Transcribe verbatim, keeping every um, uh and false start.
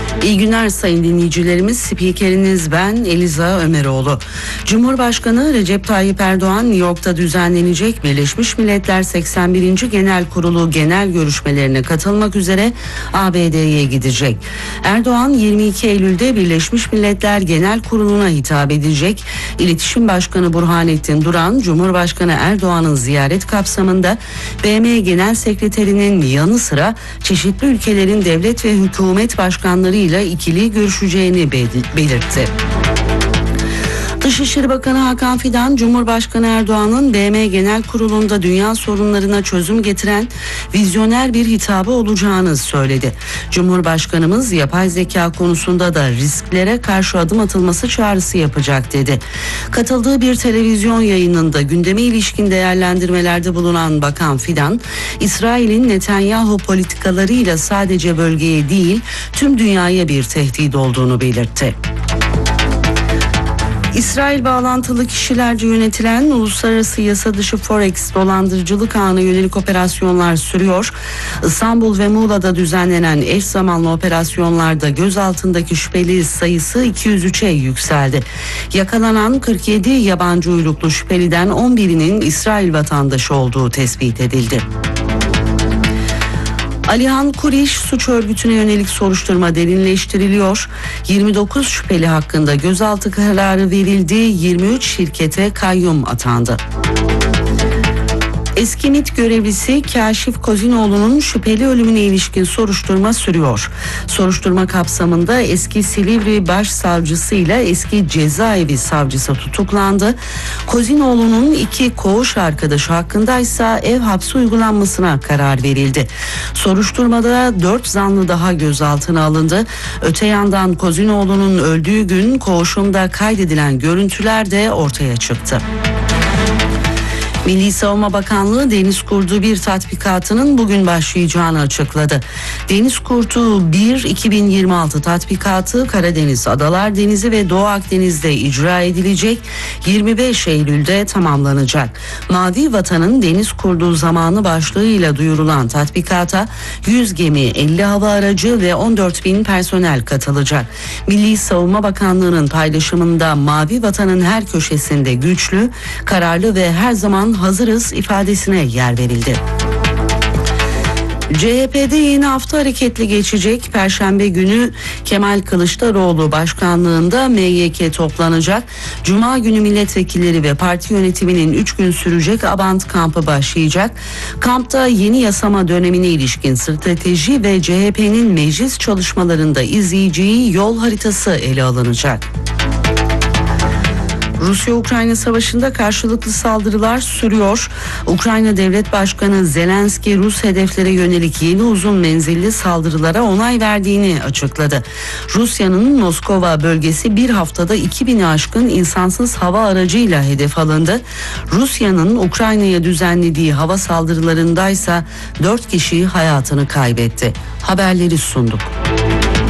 İyi günler sayın dinleyicilerimiz. Spikeriniz ben Eliza Ömeroğlu. Cumhurbaşkanı Recep Tayyip Erdoğan New York'ta düzenlenecek Birleşmiş Milletler seksen birinci Genel Kurulu genel görüşmelerine katılmak üzere A B D'ye gidecek. Erdoğan yirmi iki Eylül'de Birleşmiş Milletler Genel Kurulu'na hitap edecek. İletişim Başkanı Burhanettin Duran, Cumhurbaşkanı Erdoğan'ın ziyaret kapsamında B M Genel Sekreterinin yanı sıra çeşitli ülkelerin devlet ve hükümet başkanları ile ikili görüşeceğini belirtti. Dışişleri Bakanı Hakan Fidan, Cumhurbaşkanı Erdoğan'ın B M Genel Kurulu'nda dünya sorunlarına çözüm getiren vizyoner bir hitabı olacağını söyledi. Cumhurbaşkanımız yapay zeka konusunda da risklere karşı adım atılması çağrısı yapacak dedi. Katıldığı bir televizyon yayınında gündeme ilişkin değerlendirmelerde bulunan Bakan Fidan, İsrail'in Netanyahu politikalarıyla sadece bölgeye değil tüm dünyaya bir tehdit olduğunu belirtti. İsrail bağlantılı kişilerce yönetilen uluslararası yasa dışı Forex dolandırıcılık ağına yönelik operasyonlar sürüyor. İstanbul ve Muğla'da düzenlenen eş zamanlı operasyonlarda gözaltındaki şüpheli sayısı iki yüz üçe yükseldi. Yakalanan kırk yedi yabancı uyruklu şüpheliden on birinin İsrail vatandaşı olduğu tespit edildi. Alihan Kuriş suç örgütüne yönelik soruşturma derinleştiriliyor. yirmi dokuz şüpheli hakkında gözaltı kararı verildi. yirmi üç şirkete kayyum atandı. Eski MİT görevlisi Kaşif Kozinoğlu'nun şüpheli ölümüne ilişkin soruşturma sürüyor. Soruşturma kapsamında eski Silivri Başsavcısı ile eski cezaevi savcısı tutuklandı. Kozinoğlu'nun iki koğuş arkadaşı hakkındaysa ev hapsi uygulanmasına karar verildi. Soruşturmada dört zanlı daha gözaltına alındı. Öte yandan Kozinoğlu'nun öldüğü gün koğuşunda kaydedilen görüntüler de ortaya çıktı. Milli Savunma Bakanlığı Deniz Kurdu bir tatbikatının bugün başlayacağını açıkladı. Deniz Kurdu bir iki bin yirmi altı tatbikatı Karadeniz, Adalar Denizi ve Doğu Akdeniz'de icra edilecek. yirmi beş Eylül'de tamamlanacak. Mavi Vatan'ın Deniz Kurdu zamanı başlığıyla duyurulan tatbikata yüz gemi, elli hava aracı ve on dört bin personel katılacak. Milli Savunma Bakanlığı'nın paylaşımında Mavi Vatan'ın her köşesinde güçlü, kararlı ve her zaman hazırız ifadesine yer verildi. C H P'de yeni hafta hareketli geçecek. Perşembe günü Kemal Kılıçdaroğlu başkanlığında M Y K toplanacak. Cuma günü milletvekilleri ve parti yönetiminin üç gün sürecek Abant kampı başlayacak. Kampta yeni yasama dönemine ilişkin strateji ve C H P'nin meclis çalışmalarında izleyeceği yol haritası ele alınacak. Rusya-Ukrayna savaşında karşılıklı saldırılar sürüyor. Ukrayna Devlet Başkanı Zelenski Rus hedeflere yönelik yeni uzun menzilli saldırılara onay verdiğini açıkladı. Rusya'nın Moskova bölgesi bir haftada iki bini aşkın insansız hava aracıyla hedef alındı. Rusya'nın Ukrayna'ya düzenlediği hava saldırılarındaysa dört kişi hayatını kaybetti. Haberleri sunduk.